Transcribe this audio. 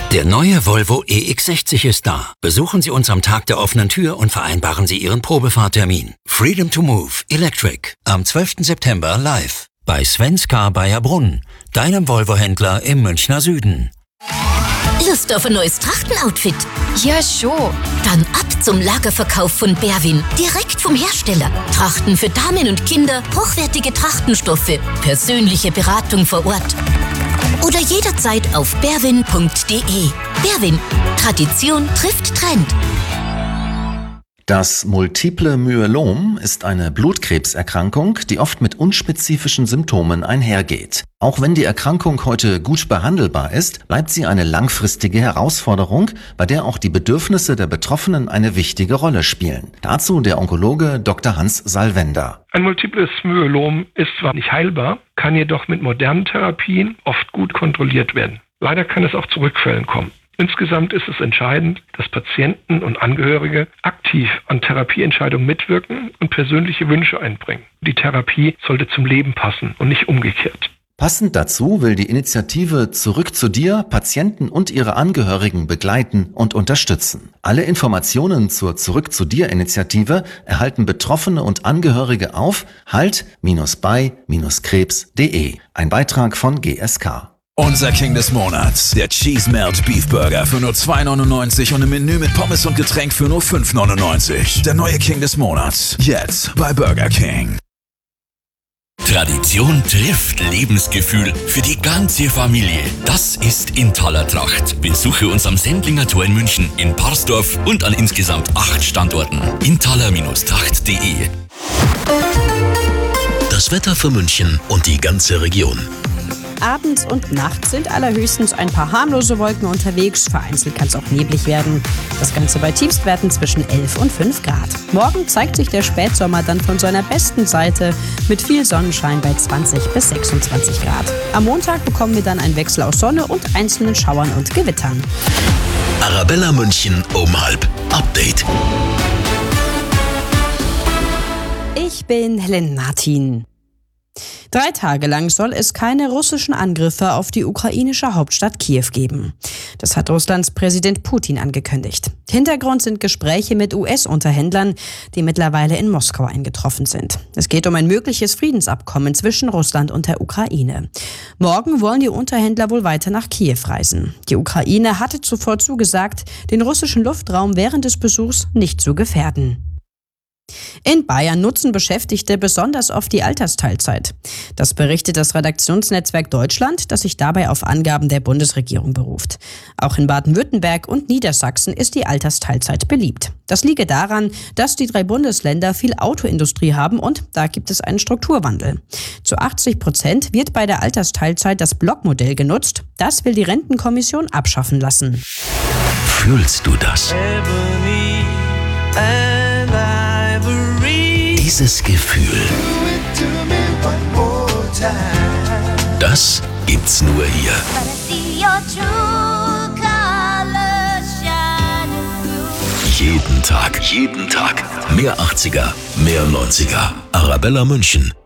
Der neue Volvo EX60 ist da. Besuchen Sie uns am Tag der offenen Tür und vereinbaren Sie Ihren Probefahrtermin. Freedom to Move Electric am 12. September live bei Svenska Bayerbrunn, deinem Volvo-Händler im Münchner Süden. Lust auf ein neues Trachtenoutfit? Ja, schon. Dann ab zum Lagerverkauf von Berwin. Direkt vom Hersteller. Trachten für Damen und Kinder, hochwertige Trachtenstoffe, persönliche Beratung vor Ort. Oder jederzeit auf berwin.de. Berwin. Tradition trifft Trend. Das Multiple Myelom ist eine Blutkrebserkrankung, die oft mit unspezifischen Symptomen einhergeht. Auch wenn die Erkrankung heute gut behandelbar ist, bleibt sie eine langfristige Herausforderung, bei der auch die Bedürfnisse der Betroffenen eine wichtige Rolle spielen. Dazu der Onkologe Dr. Hans Salvender. Ein multiples Myelom ist zwar nicht heilbar, kann jedoch mit modernen Therapien oft gut kontrolliert werden. Leider kann es auch zu Rückfällen kommen. Insgesamt ist es entscheidend, dass Patienten und Angehörige aktiv an Therapieentscheidungen mitwirken und persönliche Wünsche einbringen. Die Therapie sollte zum Leben passen und nicht umgekehrt. Passend dazu will die Initiative Zurück zu dir Patienten und ihre Angehörigen begleiten und unterstützen. Alle Informationen zur Zurück zu dir Initiative erhalten Betroffene und Angehörige auf halt-bei-krebs.de. Ein Beitrag von GSK. Unser King des Monats, der Cheese Melt Beef Burger für nur 2,99 und im Menü mit Pommes und Getränk für nur 5,99. Der neue King des Monats, jetzt bei Burger King. Tradition trifft Lebensgefühl für die ganze Familie. Das ist Intaler Tracht. Besuche uns am Sendlinger Tor in München, in Parsdorf und an insgesamt 8 Standorten. Intaler-tracht.de. Das Wetter für München und die ganze Region. Abends und nachts sind allerhöchstens ein paar harmlose Wolken unterwegs. Vereinzelt kann es auch neblig werden. Das Ganze bei Tiefstwerten zwischen 11 und 5 Grad. Morgen zeigt sich der Spätsommer dann von seiner besten Seite mit viel Sonnenschein bei 20 bis 26 Grad. Am Montag bekommen wir dann einen Wechsel aus Sonne und einzelnen Schauern und Gewittern. Arabella München um 12:30. Update. Ich bin Helen Martin. 3 Tage lang soll es keine russischen Angriffe auf die ukrainische Hauptstadt Kiew geben. Das hat Russlands Präsident Putin angekündigt. Hintergrund sind Gespräche mit US-Unterhändlern, die mittlerweile in Moskau eingetroffen sind. Es geht um ein mögliches Friedensabkommen zwischen Russland und der Ukraine. Morgen wollen die Unterhändler wohl weiter nach Kiew reisen. Die Ukraine hatte zuvor zugesagt, den russischen Luftraum während des Besuchs nicht zu gefährden. In Bayern nutzen Beschäftigte besonders oft die Altersteilzeit. Das berichtet das Redaktionsnetzwerk Deutschland, das sich dabei auf Angaben der Bundesregierung beruft. Auch in Baden-Württemberg und Niedersachsen ist die Altersteilzeit beliebt. Das liege daran, dass die 3 Bundesländer viel Autoindustrie haben und da gibt es einen Strukturwandel. Zu 80% wird bei der Altersteilzeit das Blockmodell genutzt. Das will die Rentenkommission abschaffen lassen. Fühlst du das? Dieses Gefühl, das gibt's nur hier. Jeden Tag, mehr 80er, mehr 90er. Arabella München.